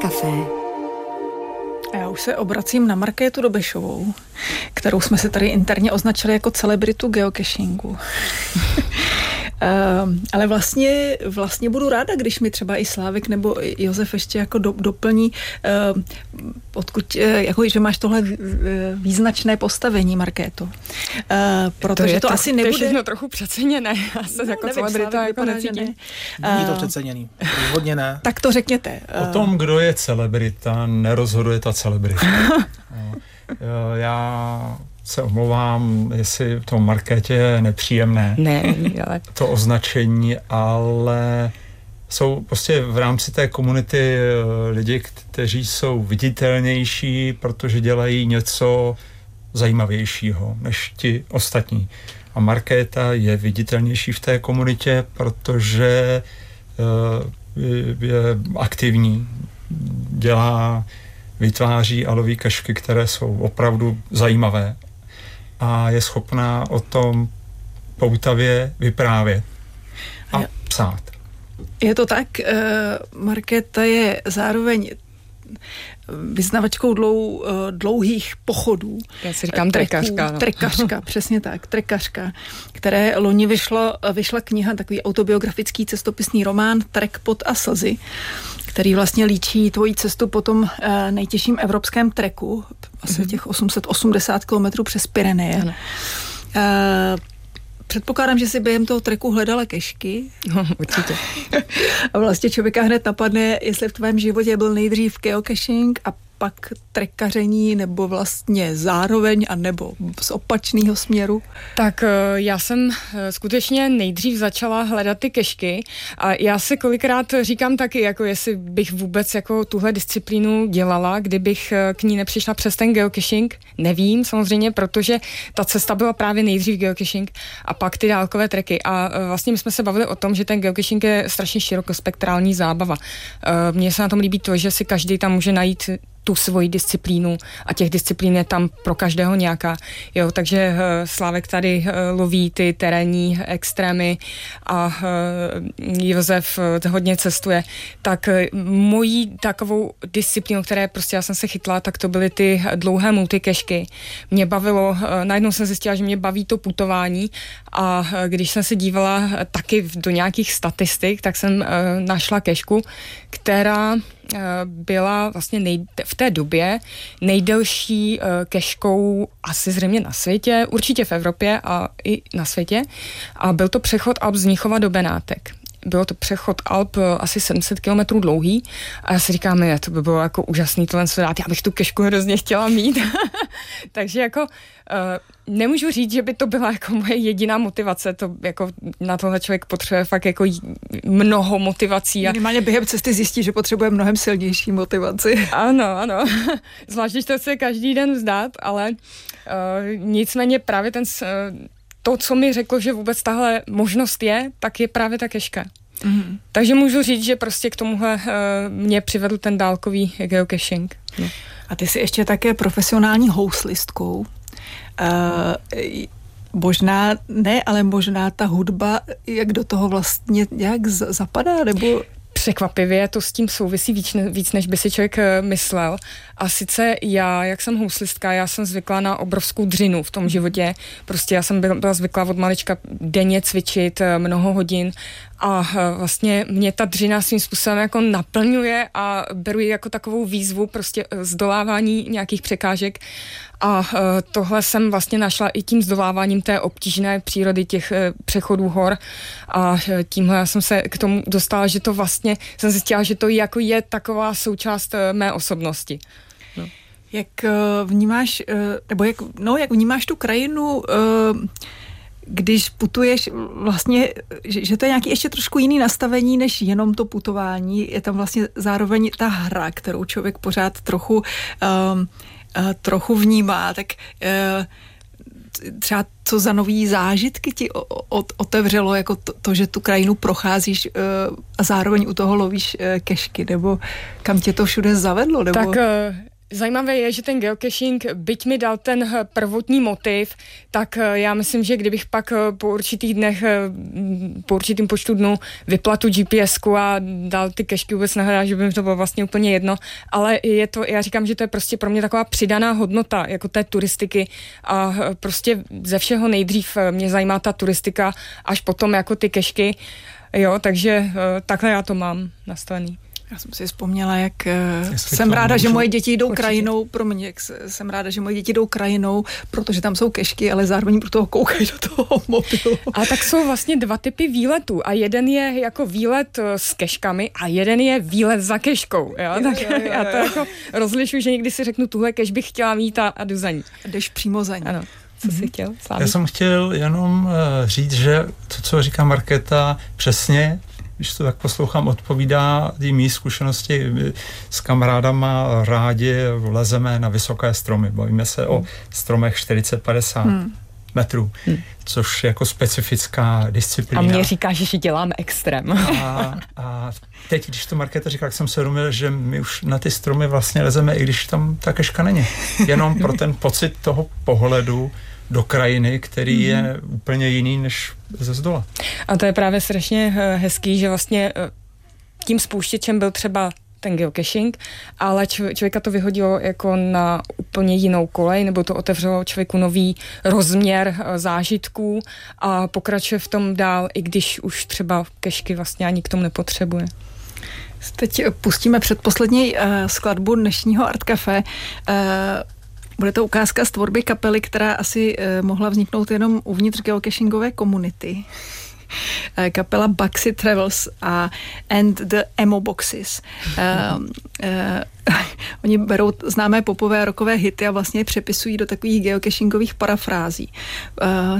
Café. Já už se obracím na Markétu Dobešovou, kterou jsme se tady interně označili jako celebritu geocachingu. Ale vlastně budu ráda, když mi třeba i Slávek nebo Josef ještě jako doplní, že máš tohle význačné postavení, Markéto. Protože to asi nebude... To je všechno trochu přeceněné. Já se jako celebrita jako necítím. Není to přeceněný. Hodně ne. Tak to řekněte. O tom, kdo je celebrita, nerozhoduje ta celebrita. Já se omlouvám, jestli to Markétě je nepříjemné. Ne, ale... To označení, ale jsou prostě v rámci té komunity lidi, kteří jsou viditelnější, protože dělají něco zajímavějšího než ti ostatní. A Markéta je viditelnější v té komunitě, protože je aktivní, vytváří a loví kašky, které jsou opravdu zajímavé a je schopná o tom poutavě vyprávět a psát. Je to tak, Markéta je zároveň vyznavačkou dlouhých pochodů. Já si říkám trekařka. No. Trekařka, přesně tak, trekařka, které loni vyšla kniha, takový autobiografický cestopisný román Trek, pot a slzy, který vlastně líčí tvoji cestu po tom nejtěžším evropském treku, asi těch 880 kilometrů přes Pyreneje. Předpokládám, že si během toho treku hledala kešky. No, určitě. A vlastně člověka hned napadne, jestli v tvém životě byl nejdřív geocaching a pak trekaření, nebo vlastně zároveň, a nebo z opačného směru? Tak já jsem skutečně nejdřív začala hledat ty kešky a já si kolikrát říkám taky, jako jestli bych vůbec jako tuhle disciplínu dělala, kdybych k ní nepřišla přes ten geocaching. Nevím samozřejmě, protože ta cesta byla právě nejdřív geocaching a pak ty dálkové treky. A vlastně my jsme se bavili o tom, že ten geocaching je strašně širokospektrální zábava. Mně se na tom líbí to, že si každý tam může najít tu svoji disciplínu a těch disciplín je tam pro každého nějaká. Jo, takže Slávek tady loví ty terénní extrémy a Josef hodně cestuje. Tak mojí takovou disciplínou, které prostě já jsem se chytla, tak to byly ty dlouhé multikešky. Mě bavilo, najednou jsem zjistila, že mě baví to putování a když jsem se dívala taky do nějakých statistik, tak jsem našla kešku, která byla vlastně v té době nejdelší keškou asi zřejmě na světě, určitě v Evropě a i na světě. A byl to přechod Alp z Mnichova do Benátek. Bylo to přechod Alp asi 700 kilometrů dlouhý a já si říkám, to by bylo jako úžasný tohle dát, já bych tu kešku hrozně chtěla mít. Takže jako nemůžu říct, že by to byla jako moje jediná motivace, to jako na tohle člověk potřebuje fakt jako mnoho motivací. Minimálně během cesty zjistí, že potřebuje mnohem silnější motivaci. Ano. Zvlášť, když to chce každý den vzdát, ale nicméně právě to, co mi řeklo, že vůbec tahle možnost je, tak je právě ta keška. Mm. Takže můžu říct, že prostě k tomuhle mě přivedl ten dálkový geocaching. No. A ty jsi ještě také profesionální houslistkou. Možná ne, ale možná ta hudba, jak do toho vlastně nějak zapadá, nebo... Překvapivě to s tím souvisí víc, než by si člověk myslel. A sice já, jak jsem houslistka, já jsem zvykla na obrovskou dřinu v tom životě. Prostě já jsem byla zvyklá od malička denně cvičit mnoho hodin a vlastně mě ta dřina svým způsobem jako naplňuje a beru ji jako takovou výzvu prostě zdolávání nějakých překážek. A tohle jsem vlastně našla i tím zdoláváním té obtížné přírody těch přechodů hor a tímhle jsem se k tomu dostala, že to vlastně jsem zjistila, že to jako je taková součást mé osobnosti. No. Jak vnímáš, nebo jak vnímáš tu krajinu, když putuješ vlastně, že to je nějaký ještě trošku jiný nastavení, než jenom to putování, je tam vlastně zároveň ta hra, kterou člověk pořád trochu vnímá, tak třeba co za nový zážitky ti otevřelo, jako to, že tu krajinu procházíš a zároveň u toho lovíš kešky, nebo kam tě to všude zavedlo? Nebo... Tak Zajímavé je, že ten geocaching, byť mi dal ten prvotní motiv, tak já myslím, že kdybych pak po určitých dnech, po určitým počtu dnů vypla tu GPSku a dal ty kešky vůbec nehledá, že by mi to bylo vlastně úplně jedno, ale je to, já říkám, že to je prostě pro mě taková přidaná hodnota, jako té turistiky a prostě ze všeho nejdřív mě zajímá ta turistika, až potom jako ty kešky, jo, takže takhle já to mám nastavený. Já jsem si vzpomněla, jak jsem ráda, že moje děti jdou krajinou, jsem ráda, že moje děti jdou krajinou, protože tam jsou kešky, ale zároveň pro toho koukají do toho mobilu. A tak jsou vlastně dva typy výletů a jeden je jako výlet s keškami a jeden je výlet za keškou. Jo? Tak já to jako rozlišuji, že někdy si řeknu, tuhle keš bych chtěla mít a jdu za ní. Jdeš přímo za ní. Ano. Co jsi chtěl, Slávy? Já jsem chtěl jenom říct, že to, co říká Markéta, přesně, když to tak poslouchám, odpovídá té mý zkušenosti. S kamarádama rádi lezeme na vysoké stromy. Bavíme se o stromech 40-50 metrů, což je jako specifická disciplína. A mě říkáš, že děláme extrém. A teď, když to Markéta říká, tak jsem se uvědomil, že my už na ty stromy vlastně lezeme, i když tam ta keška není. Jenom pro ten pocit toho pohledu do krajiny, který je úplně jiný než ze zdola. A to je právě strašně hezký, že vlastně tím spouštěčem byl třeba ten geocaching, ale člověka to vyhodilo jako na úplně jinou kolej, nebo to otevřelo člověku nový rozměr zážitků a pokračuje v tom dál, i když už třeba kešky vlastně ani k tomu nepotřebuje. Teď pustíme předposlední skladbu dnešního Art Café. Bude to ukázka z tvorby kapely, která asi mohla vzniknout jenom uvnitř geocachingové komunity. Kapela Bugsy Travels and the Emo Boxes. Oni berou známé popové rockové hity a vlastně je přepisují do takových geocachingových parafrází.